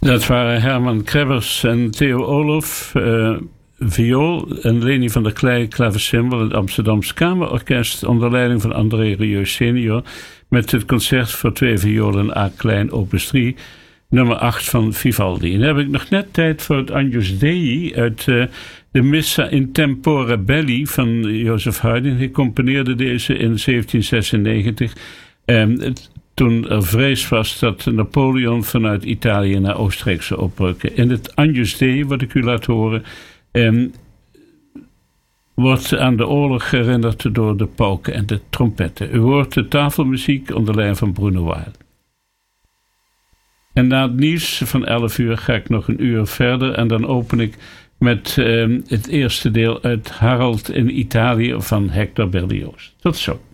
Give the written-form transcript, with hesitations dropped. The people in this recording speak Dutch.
Dat waren Herman Krebbers en Theo Olof, viool, en Leni van der Klei, klaversymbal, het Amsterdamse Kamerorkest onder leiding van André Rieu senior met het concert voor 2 violen A klein opus 3, nummer 8 van Vivaldi. En dan heb ik nog net tijd voor het Agnus Dei uit de Missa in Tempore Belli van Joseph Haydn. Hij componeerde deze in 1796. Toen er vrees was dat Napoleon vanuit Italië naar Oostenrijk zou oprukken. In het Agnus Dei, wat ik u laat horen, wordt aan de oorlog herinnerd door de pauken en de trompetten. U hoort de tafelmuziek onder leiding van Bruno Weil. En na het nieuws van 11 uur ga ik nog een uur verder en dan open ik met het eerste deel uit Harold in Italië van Hector Berlioz. Tot zo.